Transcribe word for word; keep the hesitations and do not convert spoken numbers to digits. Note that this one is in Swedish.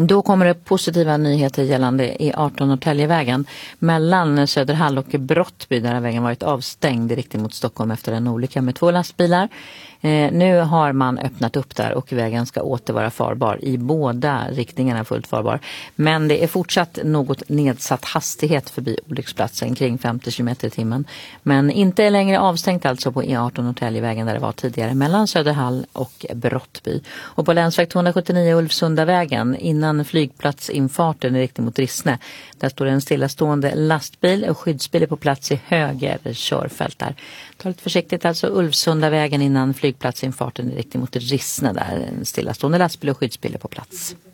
Då kommer det positiva nyheter gällande E arton Norrtäljevägen mellan Söderhall och Brottby, där har vägen varit avstängd i riktning mot Stockholm efter en olycka med två lastbilar. Eh, nu har man öppnat upp där och vägen ska åter vara farbar i båda riktningarna, fullt farbar. Men det är fortsatt något nedsatt hastighet förbi olycksplatsen kring femtio kilometer i timmen. Men inte längre avstängt alltså på E arton Norrtäljevägen där det var tidigare mellan Söderhall och Brottby. Och på länsväg tvåhundrasjuttionio Ulvsundavägen innan flygplatsinfarten i riktning mot Rissne. Där står en stillastående lastbil och skyddsbil är på plats i höger körfält där. Ta lite försiktigt alltså Ulvsundavägen innan flygplatsinfarten i riktning mot Rissne där en stillastående lastbil och skyddsbil är på plats.